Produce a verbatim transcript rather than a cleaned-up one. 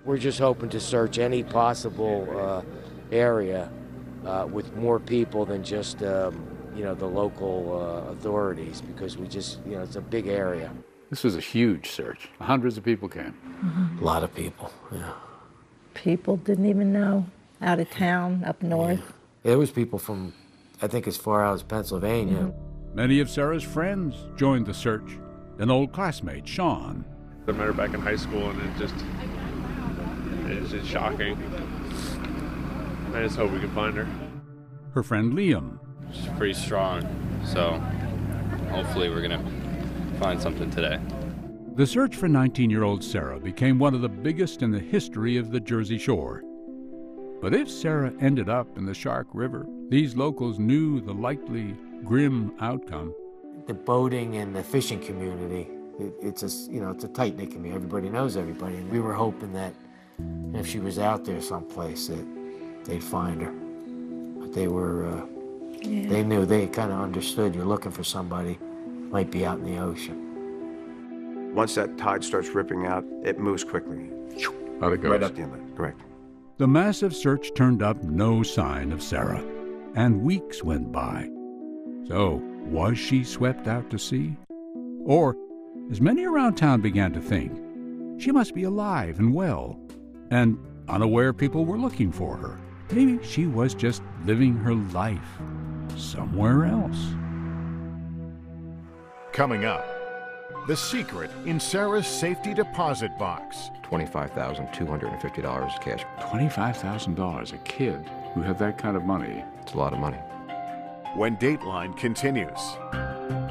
We're just hoping to search any possible uh, area uh, with more people than just, um, you know, the local uh, authorities, because we just, you know, it's a big area. This was a huge search. Hundreds of people came. Mm-hmm. A lot of people, yeah. People didn't even know, out of town, up north. Yeah. There was people from, I think, as far out as Pennsylvania. Mm-hmm. Many of Sarah's friends joined the search. An old classmate, Sean. I met her back in high school, and it just, it's just shocking. I just hope we can find her. Her friend Liam. She's pretty strong, so hopefully we're gonna find something today. The search for nineteen-year-old Sarah became one of the biggest in the history of the Jersey Shore. But if Sarah ended up in the Shark River, these locals knew the likely grim outcome. The boating and the fishing community, it, it's a, you know, it's a tight-knit community. Everybody knows everybody. And we were hoping that if she was out there someplace, that they'd find her. But they were, uh, yeah. they knew, they kind of understood you're looking for somebody, might be out in the ocean. Once that tide starts ripping out, it moves quickly. Out it goes. Right up the inlet, correct. The massive search turned up no sign of Sarah, and weeks went by. So, was she swept out to sea? Or, as many around town began to think, she must be alive and well, and unaware people were looking for her. Maybe she was just living her life somewhere else. Coming up, the secret in Sarah's safety deposit box. twenty-five thousand two hundred fifty dollars cash. twenty-five thousand dollars, a kid who had that kind of money. It's a lot of money. When Dateline continues.